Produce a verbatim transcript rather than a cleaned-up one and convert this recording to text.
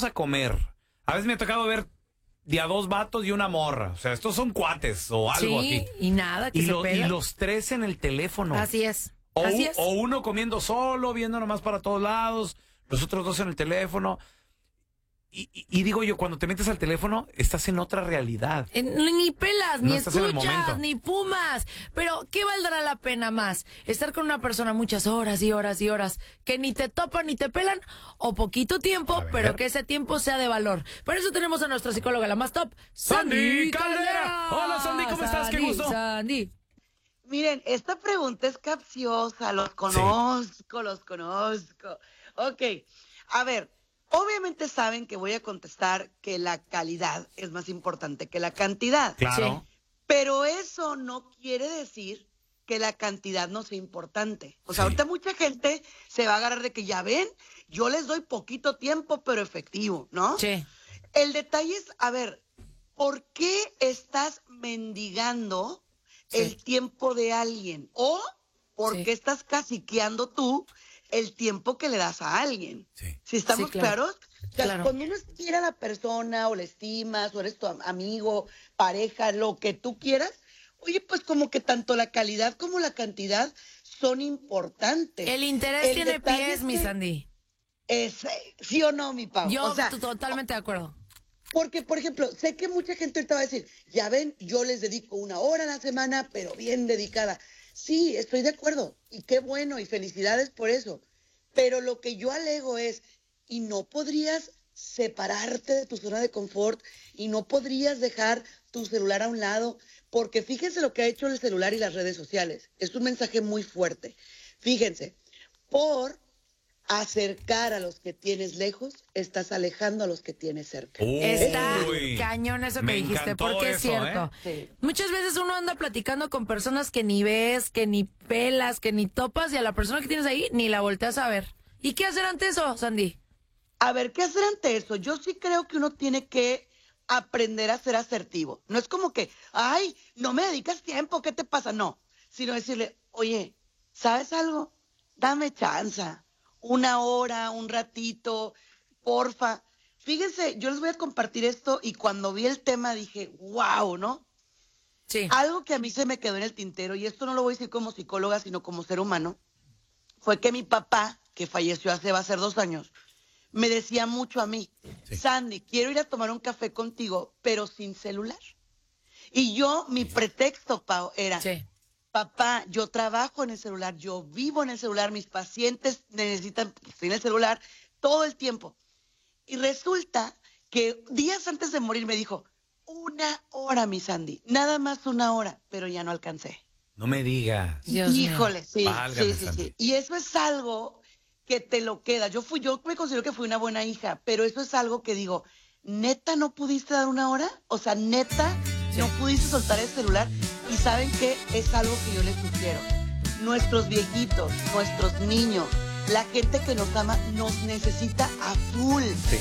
vamos a comer. A veces me ha tocado ver de a dos vatos y una morra. O sea, estos son cuates o algo sí, así. y nada, que y, se lo, y pegan. los tres en el teléfono. Así es. O, Así es. o uno comiendo solo, viendo nomás para todos lados, los otros dos en el teléfono. Y, y, y digo yo, cuando te metes al teléfono, estás en otra realidad. Eh, Ni pelas, No ni estás en el escuchas, momento. ni fumas. Pero, ¿qué valdrá la pena más? ¿Estar con una persona muchas horas y horas y horas que ni te topan ni te pelan? ¿O poquito tiempo, pero que ese tiempo sea de valor? Por eso tenemos a nuestra psicóloga, la más top, ¡Sandy Caldera! Hola, Sandy, ¿cómo estás? ¡Qué gusto! Sandy. Miren, esta pregunta es capciosa, los conozco, sí. los conozco. Ok, a ver, obviamente saben que voy a contestar que la calidad es más importante que la cantidad. Claro. Sí. Pero eso no quiere decir que la cantidad no sea importante. O sea, sí. ahorita mucha gente se va a agarrar de que ya ven, yo les doy poquito tiempo, pero efectivo, ¿no? Sí. El detalle es, a ver, ¿por qué estás mendigando Sí. el tiempo de alguien? ¿O por qué sí. estás caciqueando tú el tiempo que le das a alguien? Sí. ¿Si estamos sí, claro. claros? O sea, claro. cuando uno quiere a la persona o le estimas o eres tu amigo, pareja, lo que tú quieras, oye, pues como que tanto la calidad como la cantidad son importantes. El interés el tiene pies, es mi Sandy. Es, ¿sí o no, mi Pau? Yo o sea, totalmente de acuerdo. Porque, por ejemplo, sé que mucha gente ahorita va a decir, ya ven, yo les dedico una hora a la semana, pero bien dedicada. Sí, estoy de acuerdo, y qué bueno, y felicidades por eso. Pero lo que yo alego es, ¿y no podrías separarte de tu zona de confort? ¿Y no podrías dejar tu celular a un lado? Porque fíjense lo que ha hecho el celular y las redes sociales. Es un mensaje muy fuerte. Fíjense, por acercar a los que tienes lejos, estás alejando a los que tienes cerca. Uy, Está cañón eso que me dijiste, porque eso, es cierto. ¿eh? Sí. Muchas veces uno anda platicando con personas que ni ves, que ni pelas, que ni topas, y a la persona que tienes ahí ni la volteas a ver. ¿Y qué hacer ante eso, Sandy? A ver, ¿qué hacer ante eso? Yo sí creo que uno tiene que aprender a ser asertivo. No es como que, ay, no me dedicas tiempo, ¿qué te pasa? No, sino decirle, oye, ¿sabes algo? Dame chance. Una hora, un ratito, porfa. Fíjense, yo les voy a compartir esto y cuando vi el tema dije, wow, ¿no? Sí. Algo que a mí se me quedó en el tintero, y esto no lo voy a decir como psicóloga, sino como ser humano, fue que mi papá, que falleció hace, va a ser dos años, me decía mucho a mí, sí. Sandy, quiero ir a tomar un café contigo, pero sin celular. Y yo, mi pretexto, Pau, era... Sí. Papá, yo trabajo en el celular, yo vivo en el celular, mis pacientes necesitan que esté en el celular todo el tiempo. Y resulta que días antes de morir me dijo, una hora, mi Sandy, nada más una hora, pero ya no alcancé. No me digas. Dios Híjole, mío. sí, Válgame, sí, sí, Sandy. sí. Y eso es algo que te lo queda. Yo fui, yo me considero que fui una buena hija, pero eso es algo que digo, ¿neta no pudiste dar una hora? O sea, ¿neta no pudiste soltar el celular? Y ¿saben qué? Es algo que yo les sugiero. Nuestros viejitos, nuestros niños, la gente que nos ama, nos necesita a full. Sí.